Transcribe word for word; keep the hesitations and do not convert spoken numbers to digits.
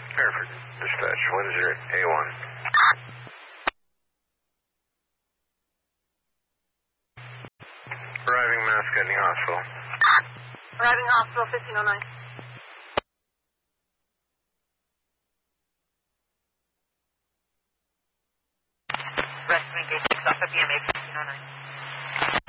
Perfect. Dispatch, what is your A one? Arriving Mascotney Hospital. Arriving hospital, fifteen oh nine. Rest of engagement, off of B M A fifteen oh nine.